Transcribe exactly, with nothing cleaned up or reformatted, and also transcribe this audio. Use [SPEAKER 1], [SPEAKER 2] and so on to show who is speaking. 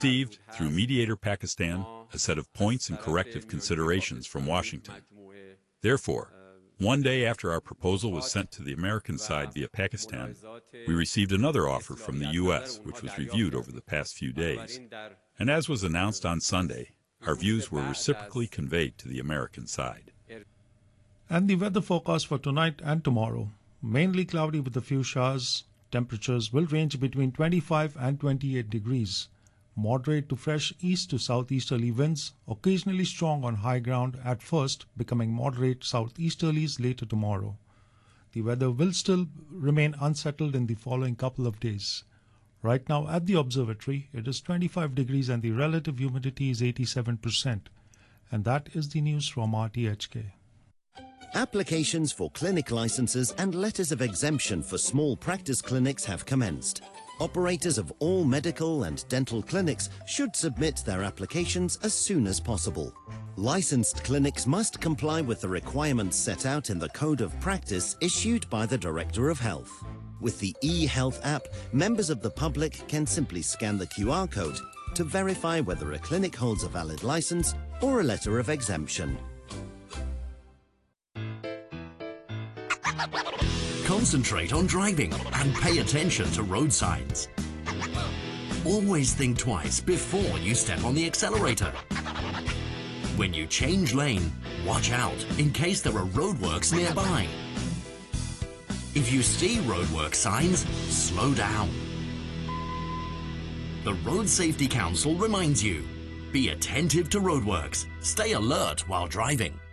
[SPEAKER 1] received, through mediator Pakistan, a set of points and corrective considerations from Washington. Therefore, one day after our proposal was sent to the American side via Pakistan, we received another offer from the U S, which was reviewed over the past few days. And as was announced on Sunday, our views were reciprocally conveyed to the American side.
[SPEAKER 2] And the weather forecast for tonight and tomorrow. Mainly cloudy with a few showers. Temperatures will range between twenty-five and twenty-eight degrees. Moderate to fresh east to southeasterly winds, occasionally strong on high ground at first, becoming moderate southeasterlies later tomorrow. The weather will still remain unsettled in the following couple of days. Right now at the observatory, it is twenty-five degrees and the relative humidity is eighty-seven percent. And that is the news from R T H K.
[SPEAKER 3] Applications for clinic licenses and letters of exemption for small practice clinics have commenced. Operators of all medical and dental clinics should submit their applications as soon as possible. Licensed clinics must comply with the requirements set out in the Code of Practice issued by the Director of Health. With the eHealth app, members of the public can simply scan the Q R code to verify whether a clinic holds a valid license or a letter of exemption.
[SPEAKER 4] Concentrate on driving and pay attention to road signs. Always think twice before you step on the accelerator. When you change lane, watch out in case there are roadworks nearby. If you see roadwork signs, slow down. The Road Safety Council reminds you, be attentive to roadworks, stay alert while driving.